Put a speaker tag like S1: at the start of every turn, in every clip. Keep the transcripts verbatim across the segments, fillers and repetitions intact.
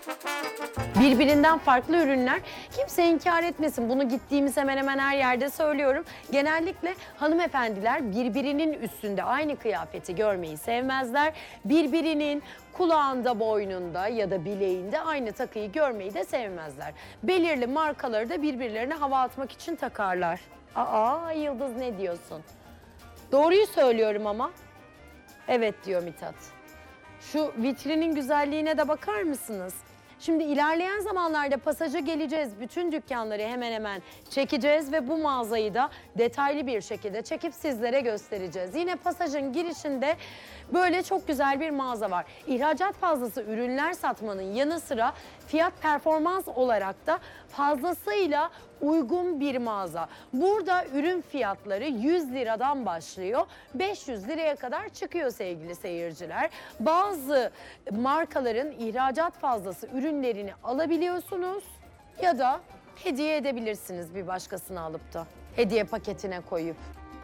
S1: Birbirinden farklı ürünler. Kimse inkar etmesin. Bunu gittiğimiz hemen hemen her yerde söylüyorum. Genellikle hanımefendiler birbirinin üstünde aynı kıyafeti görmeyi sevmezler. Birbirinin kulağında, boynunda ya da bileğinde aynı takıyı görmeyi de sevmezler. Belirli markaları da birbirlerine hava atmak için takarlar. Aa, Yıldız ne diyorsun? Doğruyu söylüyorum ama. Evet diyor Mithat. Şu vitrinin güzelliğine de bakar mısınız? Şimdi ilerleyen zamanlarda Pasaja geleceğiz. Bütün dükkanları hemen hemen çekeceğiz ve bu mağazayı da detaylı bir şekilde çekip sizlere göstereceğiz. Yine Pasaj'ın girişinde böyle çok güzel bir mağaza var. İhracat fazlası ürünler satmanın yanı sıra fiyat performans olarak da fazlasıyla uygun bir mağaza. Burada ürün fiyatları yüz liradan başlıyor, beş yüz liraya kadar çıkıyor sevgili seyirciler. Bazı markaların ihracat fazlası ürünlerini alabiliyorsunuz ya da hediye edebilirsiniz bir başkasına alıp da hediye paketine koyup.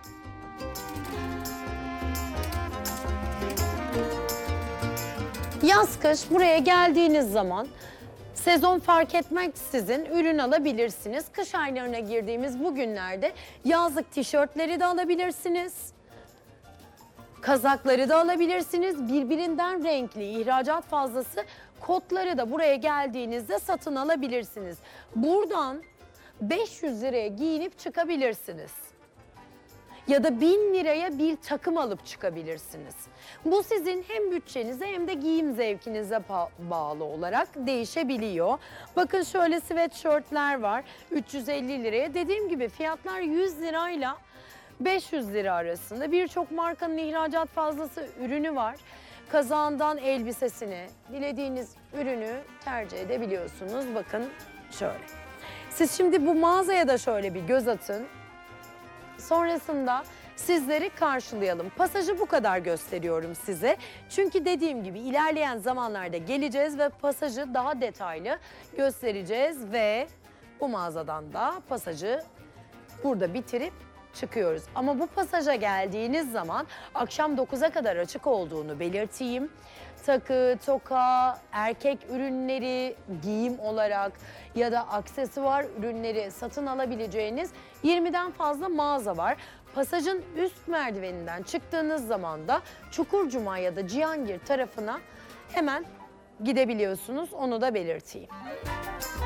S1: Yaz kış buraya geldiğiniz zaman sezon fark etmeksizin ürün alabilirsiniz. Kış aylarına girdiğimiz bu günlerde yazlık tişörtleri de alabilirsiniz. Kazakları da alabilirsiniz. Birbirinden renkli ihracat fazlası kotları da buraya geldiğinizde satın alabilirsiniz. Buradan beş yüz liraya giyinip çıkabilirsiniz. Ya da bin liraya bir takım alıp çıkabilirsiniz. Bu sizin hem bütçenize hem de giyim zevkinize bağlı olarak değişebiliyor. Bakın şöyle sweatshirtler var üç yüz elli liraya. Dediğim gibi fiyatlar yüz lirayla beş yüz lira arasında. Birçok markanın ihracat fazlası ürünü var. Kazağından elbisesine dilediğiniz ürünü tercih edebiliyorsunuz. Bakın şöyle. Siz şimdi bu mağazaya da şöyle bir göz atın. Sonrasında sizleri karşılayalım. Pasajı bu kadar gösteriyorum size. Çünkü dediğim gibi ilerleyen zamanlarda geleceğiz ve pasajı daha detaylı göstereceğiz ve bu mağazadan da pasajı burada bitirip çıkıyoruz. Ama bu pasaja geldiğiniz zaman akşam dokuza kadar açık olduğunu belirteyim. Takı, toka, erkek ürünleri, giyim olarak ya da aksesuar ürünleri satın alabileceğiniz yirmiden fazla mağaza var. Pasajın üst merdiveninden çıktığınız zaman da Çukurcuma ya da Cihangir tarafına hemen gidebiliyorsunuz. Onu da belirteyim.